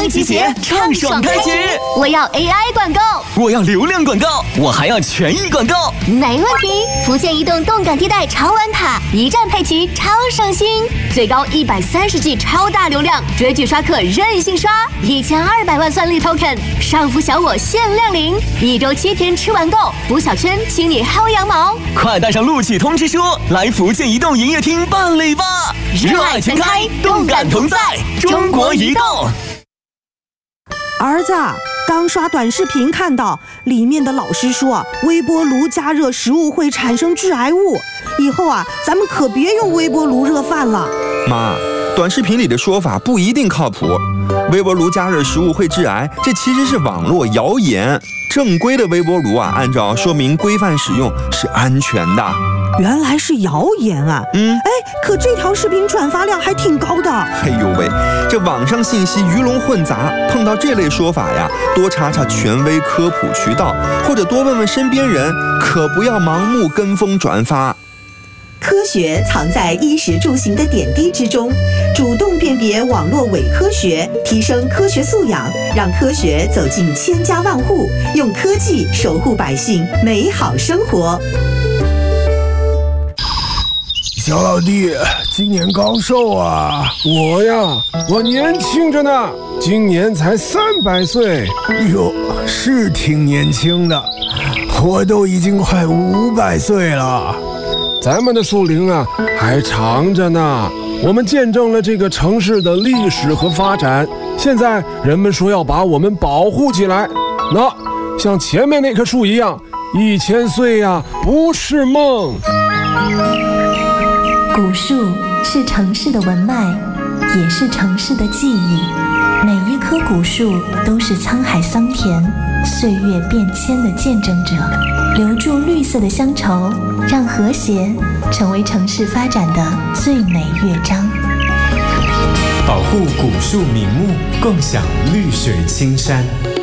一集结，畅爽开局。 我要 AI 广告， 我要流量广告，我还要权益广告。 没问题。福建移动动感地带超玩卡，一站配齐超省心，最高130G 超大流量，追剧刷客任性刷，1200万算力 token， 上浮小我限量领，1周7天吃完够，补小圈请你薅羊毛。 快带上录取通知书，来福建移动营业厅办理吧！热爱全开，动感同在，中国移动。 儿子，刚刷短视频看到，里面的老师说，微波炉加热食物会产生致癌物，以后咱们可别用微波炉热饭了。 妈，短视频里的说法不一定靠谱，微波炉加热食物会致癌，这其实是网络谣言。正规的微波炉按照说明规范使用是安全的。 原来是谣言啊！可这条视频转发量还挺高的。 哎呦喂，这网上信息鱼龙混杂，碰到这类说法多查查权威科普渠道，或者多问问身边人，可不要盲目跟风转发。 科学藏在衣食住行的点滴之中，主动辨别网络伪科学，提升科学素养，让科学走进千家万户，用科技守护百姓美好生活。 小老弟，今年高寿啊？我年轻着呢，今年才300岁。哟，是挺年轻的，我都已经快500岁了。咱们的树龄还长着呢，我们见证了这个城市的历史和发展。现在人们说要把我们保护起来，那像前面那棵树一样，1000岁不是梦。 古树是城市的文脉，也是城市的记忆。每一棵古树都是沧海桑田、岁月变迁的见证者，留住绿色的乡愁，让和谐成为城市发展的最美乐章。 保护古树名木，共享绿水青山。